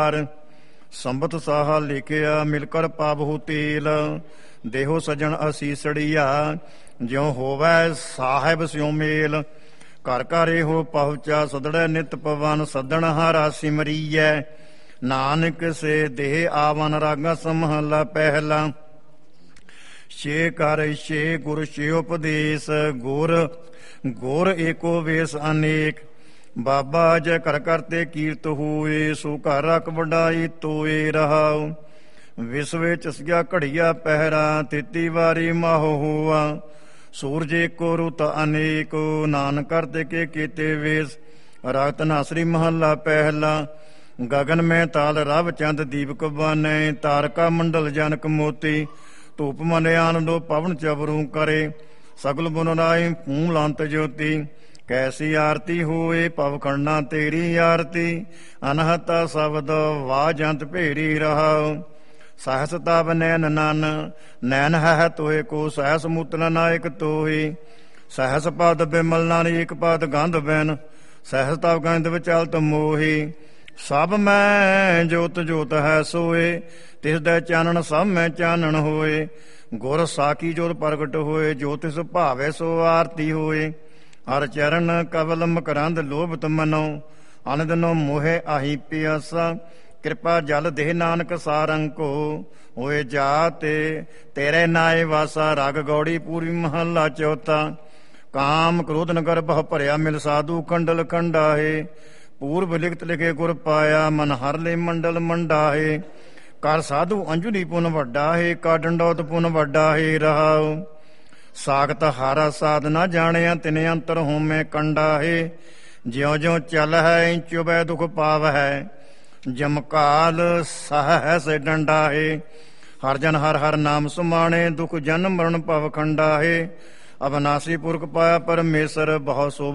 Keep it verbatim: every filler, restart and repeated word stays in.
ਸੰਬਤ ਸਾਹਾ ਲਿਖਿਆ ਮਿਲ ਕਰ ਪਾਵਹੁ ਤੇਲ, ਦੇਹੋ ਸਜਣ ਅਸੀਸੜੀਆ ਜਿਉ ਹੋਵੈ ਸਾਹਿਬ ਸਿਉ ਮੇਲ। ਘਰ ਘਰ ਇਹੋ ਪਹੁੰਚਾ ਸਦੜੈ ਨਿਤ ਪਵਨ, ਸੱਦਣ ਹਾਰਾ ਸਿਮਰੀਐ ਨਾਨਕ ਸੇ ਦੇਹ ਆਵਨ। ਰਾਗਾ ਸਮਹਲਾ ਪਹਿਲਾ। ਛੇ ਕਰ ਛੇ ਗੁਰ ਛੇ ਉਪਦੇਸ਼, ਗੁਰ ਗੁਰ ਏਕੋ ਵੇਸ ਅਨੇਕ। ਬਾਬਾ ਜੈ ਘਰ ਘਰ ਤੇ ਕੀਰਤ ਹੋਏ, ਸੋ ਘਰ ਰਖ ਵਡਾਈ ਤੋਏ ਰਹਾਉ। ਵਿਸਵੇ ਚਸਗਿਆ ਘੜੀਆ ਪਹਿਰਾ, ਤੇਤੀ ਵਾਰੀ ਮਾਹੋ ਹੋਆ। ਸੂਰਜ ਏਕੋ ਰੁਤ ਅਨੇਕ, ਨਾਨਕ ਕਰਤੇ ਕੇ ਕੀਤੇ ਵੇਸ। ਰਾਗਤ ਨਾਸਰੀ ਮਹੱਲਾ ਪਹਿਲਾ। ਗਗਨ ਮੈਂ ਤਾਲ ਰਵ ਚੰਦ ਦੀਪਕ ਬਾਨੈ, ਤਾਰਕਾ ਮੰਡਲ ਜਨਕ ਮੋਤੀ। ਧੂਪ ਮਨ ਆਨੰਦੋ ਪਵਨ ਚਵਰੂ ਕਰੇ, ਸਗਲ ਬੁਨ ਰਾਏ ਫੂਮ ਲੰਤ ਜੋਤੀ। ਕੈਸੀ ਆਰਤੀ ਹੋਏ ਭਵ ਖੰਡਾ ਤੇਰੀ ਆਰਤੀ, ਅਨਹਤਾ ਸ਼ਬਦ ਵਾਹ ਜੰਤ ਭੇਰੀ ਰਹਾਉ। ਸਹਸ ਤਬ ਨੈਨ ਨਨ ਨੈਨ ਹੈ ਤੋਏ ਕੋ, ਸਹਸ ਮੂਤਨ ਨਾਇਕ ਤੋਹੀ। ਸਹਸ ਪਦ ਬਿਮਲ ਨਾਨਕ ਪਦ ਗੰਧ ਬੈਨ, ਸਹਸ ਤਬ ਗੰਧ ਵਿਚਲਤ ਮੋਹੀ। ਸਭ ਮੈਂ ਜੋਤ ਜੋਤ ਹੈ ਸੋਏ, ਤਿਸ ਦਾ ਚਾਨਣ ਸਭ ਮੈਂ ਚਾਨਣ ਹੋਏ। ਗੁਰ ਸਾਕੀ ਜੋਤ ਪ੍ਰਗਟ ਹੋਏ, ਜੋ ਤਿਸ ਭਾਵੇ ਸੋ ਆਰਤੀ ਹੋਏ। ਹਰ ਚਰਨ ਕਵਲ ਮਕਰੰਦ ਲੋਭਤ ਮਨੋ, ਅਨੰਦਨੋ ਮੋਹਿ ਆਹੀ ਪਿਆਸਾ। ਕਿਰਪਾ ਜਲ ਦੇਹ ਨਾਨਕ ਸਾਰੰਕੋ, ਹੋਏ ਜਾ ਤੇ ਤੇਰੇ ਨਾਏ ਵਾਸਾ। ਰਾਗ ਗੌੜੀ ਪੂਰੀ ਮਹੱਲਾ ਚੌਥਾ। ਕਾਮ ਕ੍ਰੋਧ ਨਗਰ ਬਹੁ ਭਰਿਆ, ਮਿਲ ਸਾਧੂ ਖੰਡਲ ਖੰਡਾਹੇ। ਪੂਰਬ ਲਿਖਤ ਲਿਖੇ ਗੁਰ ਪਾਇਆ, ਮਨ ਹਰ ਲੈ ਮੰਡਲ ਮੰਡਾਹੇ। ਕਰ ਸਾਧੂ ਅੰਜੁਲੀ ਪੁਨ ਵੱਡਾ ਹੈ, ਕਾ ਡੰਡੌਤ ਪੁਨ ਵੱਡਾ ਹੈ ਰਹਾਉ। ਸਾਖਤ ਹਾਰਾ ਸਾਧ ਨਾ ਜਾਣਿਆ, ਤਿਨ ਅੰਤਰ ਹੋਮੈ ਕੰਡਾ ਹੈ। ਜਿਉ ਜਿਉ ਚੱਲ ਹੈ ਚੁਬੈ ਦੁਖ ਪਾਵ ਹੈ, ਜਮਕਾਲ ਸਹਸ ਡੰਡਾ ਹੈ। ਹਰ ਜਨ ਹਰ ਹਰ ਨਾਮ ਸੁਮਾਣੇ, ਦੁਖ ਜਨਮ ਮਰਨ ਭਵ ਖੰਡਾ ਹੈ। ਅਬਨਾਸੀ ਪੁਰਖ ਪਾਇਆ ਪਰਮੇਸ਼ਰ, ਬਹੁ ਸੋ